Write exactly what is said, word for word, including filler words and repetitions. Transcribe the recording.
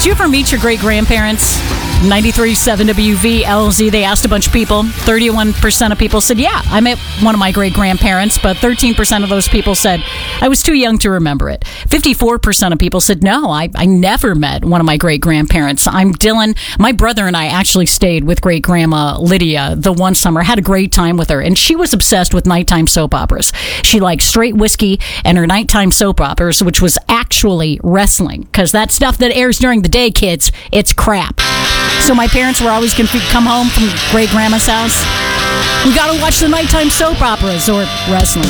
Did you ever meet your great-grandparents? ninety-three point seven W V L Z, they asked a bunch of people. thirty-one percent of people said, yeah, I met one of my great-grandparents, but thirteen percent of those people said, I was too young to remember it. fifty-four percent of people said, no, I, I never met one of my great-grandparents. I'm Dylan. My brother and I actually stayed with great-grandma Lydia the one summer, had a great time with her, and she was obsessed with nighttime soap operas. She liked straight whiskey and her nighttime soap operas, which was actually wrestling, because that stuff that airs during the day, kids, it's crap. So my parents were always going to come home from great-grandma's house. We got to watch the nighttime soap operas or wrestling.